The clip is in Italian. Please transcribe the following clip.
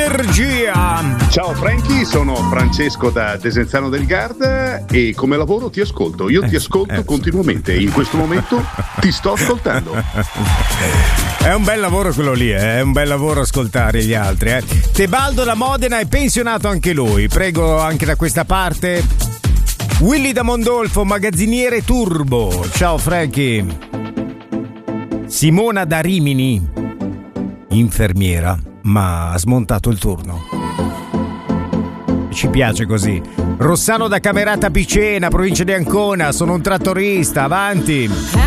energia. Ciao Frankie, sono Francesco da Desenzano del Garda e come lavoro ti ascolto. Io ti ascolto continuamente e in questo momento ti sto ascoltando. È un bel lavoro quello lì, è un bel lavoro ascoltare gli altri. Tebaldo da Modena è pensionato anche lui. Prego anche da questa parte. Willy da Mondolfo, magazziniere Turbo. Ciao Frankie. Simona da Rimini, infermiera, ma ha smontato il turno. Ci piace così. Rossano da Camerata Picena, provincia di Ancona, sono un trattorista, avanti.